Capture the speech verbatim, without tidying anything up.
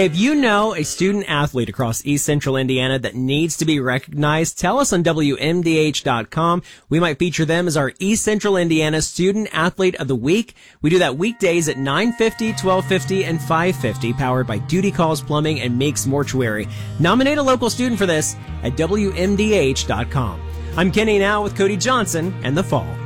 Hey, if you know a student athlete across East Central Indiana that needs to be recognized, tell us on W M D H dot com. We might feature them as our East Central Indiana Student Athlete of the Week. We do that weekdays at nine fifty, twelve fifty, and five fifty, powered by Duty Calls Plumbing and Meeks Mortuary. Nominate a local student for this at W M D H dot com. I'm Kenny now with Cody Johnson and The Fall.